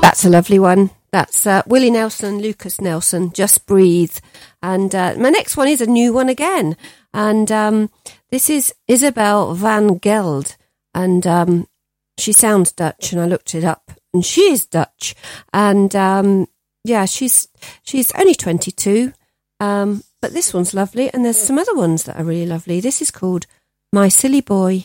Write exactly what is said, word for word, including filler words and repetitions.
That's a lovely one. That's uh, Willie Nelson, Lucas Nelson, Just Breathe. And uh, my next one is a new one again. And um, this is Isabel van Geld. And um, she sounds Dutch, and I looked it up. And she is Dutch. And um, yeah, she's she's only twenty-two. Um, but this one's lovely. And there's some other ones that are really lovely. This is called My Silly Boy.